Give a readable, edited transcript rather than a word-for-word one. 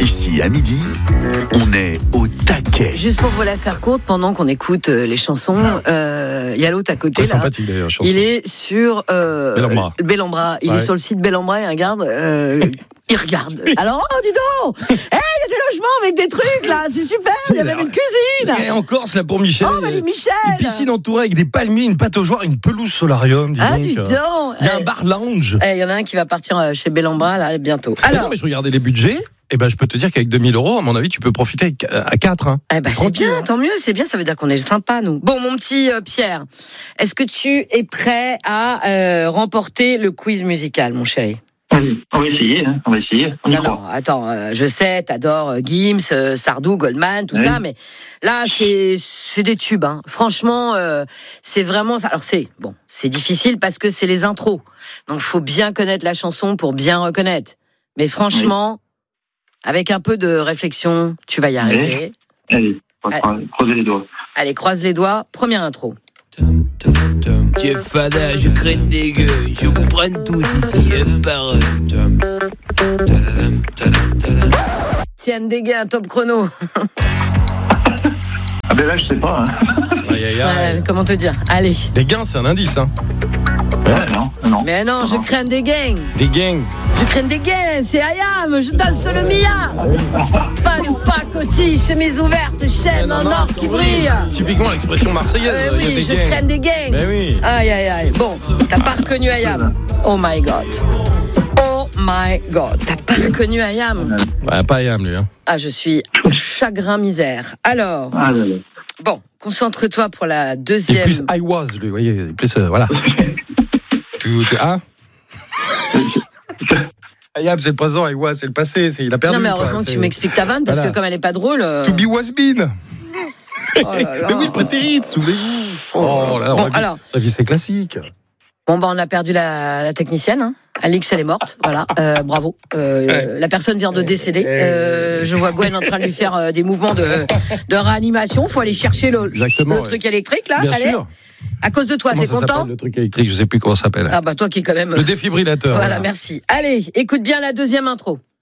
Ici, à midi, on est au taquet. Juste pour vous la faire courte, pendant qu'on écoute les chansons, il y a l'autre à côté. Très là. sympathique d'ailleurs, chanson. Il est sur Bellambra. Il est sur le site Bellambra et il regarde. Alors, oh, dis donc, il y a des logements avec des trucs là, c'est super. Il y a même une cuisine. Et en Corse, là pour Michel. Oh, mais Michel. Une piscine entourée avec des palmiers, une pataugeoire, une pelouse solarium. Dis donc. Il y a un bar lounge. Il y en a un qui va partir chez Bellambra là bientôt. Alors, non, mais je regardais les budgets. Eh ben, je peux te dire qu'avec 2000 €, à mon avis, tu peux profiter à 4. Hein. Eh ben, c'est bien, tant mieux, c'est bien, ça veut dire qu'on est sympa, nous. Bon, mon petit Pierre, est-ce que tu es prêt à remporter le quiz musical, mon chéri ? On va essayer, hein. On va essayer. Non, attends, je sais, t'adores Gims, Sardou, Goldman, tout ça, mais là, c'est des tubes, hein. Franchement, c'est vraiment ça. Alors, c'est difficile parce que c'est les intros. Donc, faut bien connaître la chanson pour bien reconnaître. Mais franchement, avec un peu de réflexion, tu vas y arriver. Allez, croisez les doigts. Allez, croise les doigts. Première intro. Chef Fada, je crains des gueux, je vous prends tous ici, un par un. Tiens, des gars, un top chrono. Ah ben là, je sais pas. Hein. Comment te dire ? Allez. Des gains, c'est un indice. Hein. Non. Mais non, je crains des gangs. Des gangs. Je crains des gangs, c'est Ayam, je danse le Mia. Pas de pacotille, chemise ouverte, chaîne en or qui brille. Typiquement l'expression marseillaise. Oui, je crains des gangs. Mais oui. Aïe. Bon, t'as pas reconnu Ayam. Oh my God. T'as pas reconnu Ayam. Ouais, pas Ayam, lui. Hein. Ah, je suis chagrin misère. Alors. Bon, concentre-toi pour la deuxième. Il est plus I was, lui, vous voyez. Plus, voilà. Hein Ayam, c'est le présent, I was, c'est le passé, il a perdu. Non, mais heureusement que tu m'expliques ta vanne, parce que comme elle est pas drôle. To be was been. Oh là là. Mais oui, le prétérit, souvenez-vous. Oh là là, bon, alors. La vie, c'est classique. Bon, on a perdu la technicienne. Hein. Alix, elle est morte. Voilà. Bravo. La personne vient de décéder. Je vois Gwen en train de lui faire des mouvements de réanimation. Faut aller chercher le truc électrique, là. Bien Allez. sûr. À cause de toi, comment t'es content ? Le truc électrique, je sais plus comment ça s'appelle. Ah bah toi qui est quand même... Le défibrillateur. Voilà, merci. Allez, écoute bien la deuxième intro.